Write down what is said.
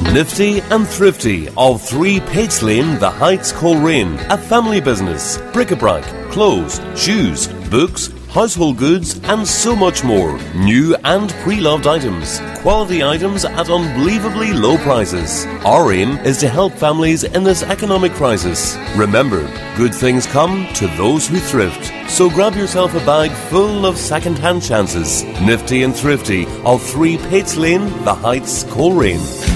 Nifty and Thrifty of 3 Pates Lane, The Heights, Coleraine. A family business. Bric-a-brac, clothes, shoes, books, household goods and so much more. New and pre-loved items. Quality items at unbelievably low prices. Our aim is to help families in this economic crisis. Remember, good things come to those who thrift. So grab yourself a bag full of second-hand chances. Nifty and Thrifty of 3 Pates Lane, The Heights, Coleraine.